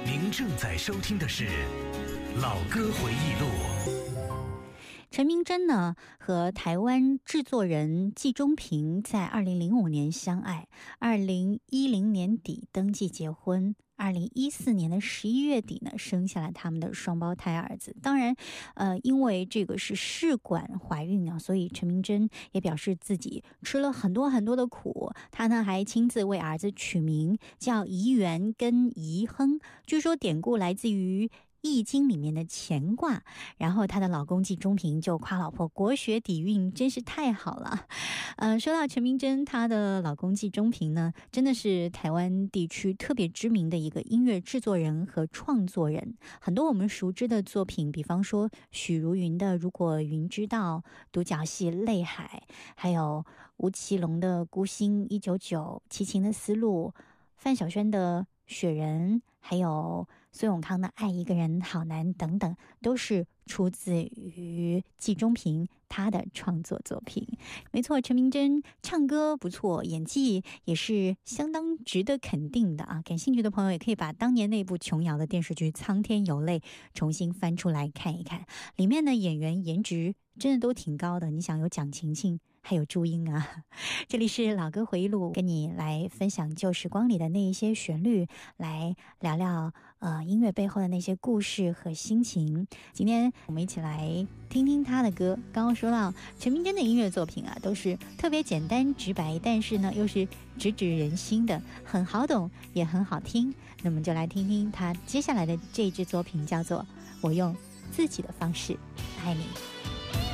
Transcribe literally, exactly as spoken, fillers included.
您正在收听的是《老歌回忆录》。 陈明真呢和台湾制作人季中平在二零零五年相爱，二零一零年底登记结婚，二零一四年的十一月底呢生下了他们的双胞胎儿子。当然呃，因为这个是试管怀孕啊，所以陈明真也表示自己吃了很多很多的苦。他呢还亲自为儿子取名叫怡元跟怡亨，据说典故来自于易经里面的乾卦。然后她的老公季中平就夸老婆国学底蕴真是太好了。呃，说到陈明真，她的老公季中平呢，真的是台湾地区特别知名的一个音乐制作人和创作人。很多我们熟知的作品，比方说许茹芸的《如果云知道》，独角戏《泪海》，还有吴奇隆的《孤星一九九》，齐秦的《丝路》，范晓萱的雪人，还有苏永康的爱一个人好难等等，都是出自于季中平他的创作作品。没错，陈明真唱歌不错，演技也是相当值得肯定的啊！感兴趣的朋友也可以把当年那部琼瑶的电视剧《苍天有泪》重新翻出来看一看，里面的演员颜值真的都挺高的。你想有蒋勤勤，还有朱茵啊。这里是老歌回忆录，跟你来分享旧时光里的那一些旋律，来聊聊呃音乐背后的那些故事和心情。今天我们一起来听听他的歌。刚刚说到陈明真的音乐作品啊，都是特别简单直白，但是呢又是直指人心的，很好懂也很好听。那么就来听听他接下来的这支作品，叫做《我用自己的方式爱你》。